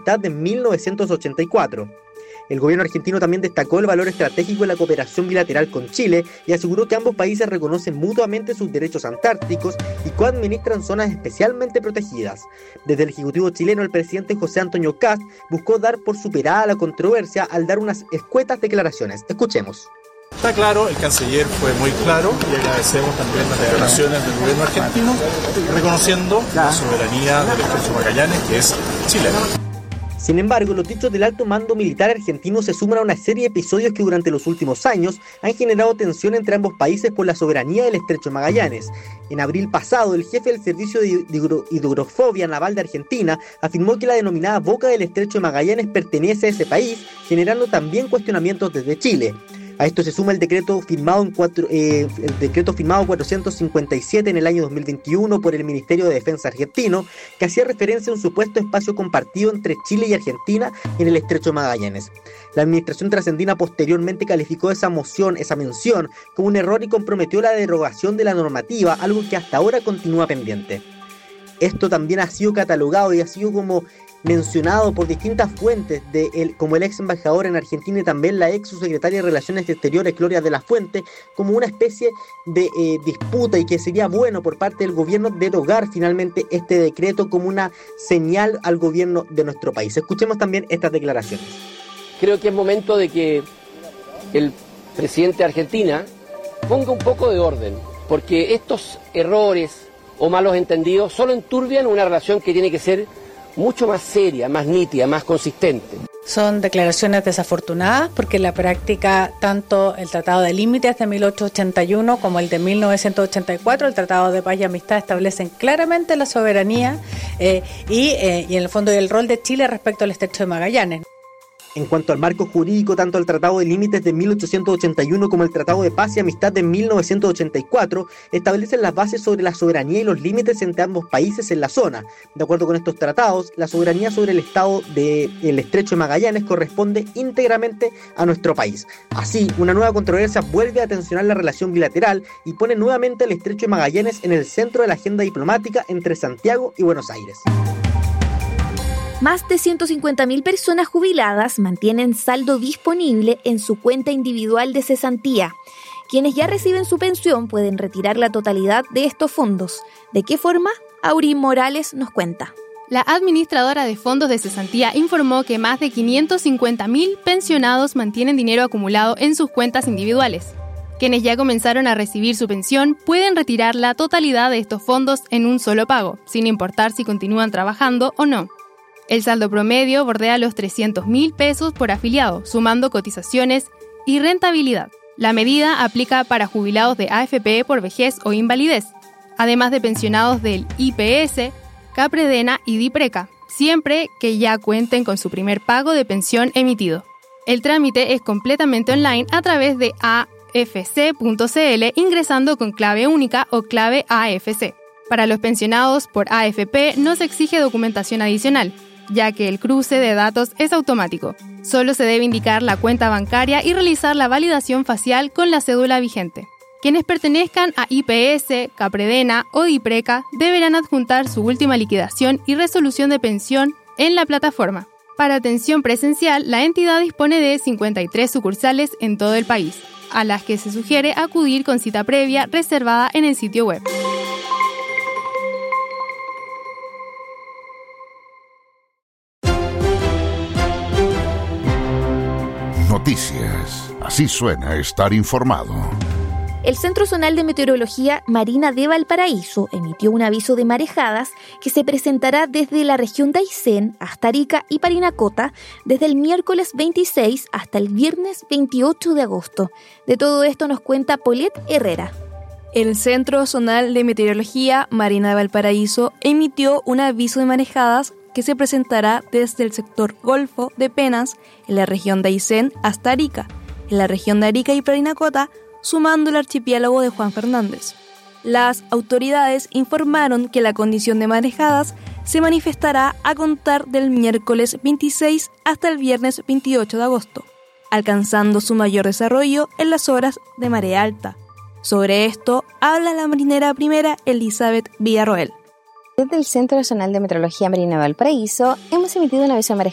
Amistad de 1984. El gobierno argentino también destacó el valor estratégico de la cooperación bilateral con Chile y aseguró que ambos países reconocen mutuamente sus derechos antárticos y coadministran zonas especialmente protegidas. Desde el Ejecutivo chileno, el presidente José Antonio Kast buscó dar por superada la controversia al dar unas escuetas declaraciones. Escuchemos. Está claro, el canciller fue muy claro y agradecemos también las declaraciones del gobierno argentino reconociendo la soberanía del Estrecho Magallanes, que es chileno. Sin embargo, los dichos del alto mando militar argentino se suman a una serie de episodios que durante los últimos años han generado tensión entre ambos países por la soberanía del Estrecho de Magallanes. En abril pasado, el jefe del Servicio de Hidrografía Naval de Argentina afirmó que la denominada boca del Estrecho de Magallanes pertenece a ese país, generando también cuestionamientos desde Chile. A esto se suma el decreto firmado 457 en el año 2021 por el Ministerio de Defensa argentino, que hacía referencia a un supuesto espacio compartido entre Chile y Argentina en el Estrecho de Magallanes. La administración trascendina posteriormente calificó esa mención como un error y comprometió la derogación de la normativa, algo que hasta ahora continúa pendiente. Esto también ha sido catalogado y ha sido como mencionado por distintas fuentes, como el ex embajador en Argentina y también la ex subsecretaria de Relaciones Exteriores, Gloria de la Fuente, como una especie de disputa y que sería bueno por parte del gobierno derogar finalmente este decreto como una señal al gobierno de nuestro país. Escuchemos también estas declaraciones. Creo que es momento de que el presidente de Argentina ponga un poco de orden, porque estos errores o malos entendidos solo enturbian una relación que tiene que ser mucho más seria, más nítida, más consistente. Son declaraciones desafortunadas porque en la práctica tanto el Tratado de Límites de 1881 como el de 1984, el Tratado de Paz y Amistad, establecen claramente la soberanía y en el fondo el rol de Chile respecto al Estrecho de Magallanes. En cuanto al marco jurídico, tanto el Tratado de Límites de 1881 como el Tratado de Paz y Amistad de 1984 establecen las bases sobre la soberanía y los límites entre ambos países en la zona. De acuerdo con estos tratados, la soberanía sobre el estado del Estrecho de Magallanes corresponde íntegramente a nuestro país. Así, una nueva controversia vuelve a tensionar la relación bilateral y pone nuevamente el Estrecho de Magallanes en el centro de la agenda diplomática entre Santiago y Buenos Aires. Más de 150.000 personas jubiladas mantienen saldo disponible en su cuenta individual de cesantía. Quienes ya reciben su pensión pueden retirar la totalidad de estos fondos. ¿De qué forma? Auri Morales nos cuenta. La administradora de fondos de cesantía informó que más de 550.000 pensionados mantienen dinero acumulado en sus cuentas individuales. Quienes ya comenzaron a recibir su pensión pueden retirar la totalidad de estos fondos en un solo pago, sin importar si continúan trabajando o no. El saldo promedio bordea los 300.000 pesos por afiliado, sumando cotizaciones y rentabilidad. La medida aplica para jubilados de AFP por vejez o invalidez, además de pensionados del IPS, Capredena y Dipreca, siempre que ya cuenten con su primer pago de pensión emitido. El trámite es completamente online a través de afc.cl ingresando con clave única o clave AFC. Para los pensionados por AFP no se exige documentación adicional, ya que el cruce de datos es automático. Solo se debe indicar la cuenta bancaria y realizar la validación facial con la cédula vigente. Quienes pertenezcan a IPS, Capredena o Dipreca deberán adjuntar su última liquidación y resolución de pensión en la plataforma. Para atención presencial, la entidad dispone de 53 sucursales en todo el país, a las que se sugiere acudir con cita previa reservada en el sitio web. Noticias. Así suena estar informado. El Centro Zonal de Meteorología Marina de Valparaíso emitió un aviso de marejadas que se presentará desde la región de Aysén hasta Arica y Parinacota desde el miércoles 26 hasta el viernes 28 de agosto. De todo esto nos cuenta Paulette Herrera. El Centro Zonal de Meteorología Marina de Valparaíso emitió un aviso de marejadas que se presentará desde el sector Golfo de Penas, en la región de Aysén hasta Arica, en la región de Arica y Parinacota, sumando el archipiélago de Juan Fernández. Las autoridades informaron que la condición de marejadas se manifestará a contar del miércoles 26 hasta el viernes 28 de agosto, alcanzando su mayor desarrollo en las horas de marea alta. Sobre esto habla la marinera primera Elizabeth Villarroel. Desde el Centro Zonal de Meteorología Marina de Valparaíso hemos emitido un aviso de marejadas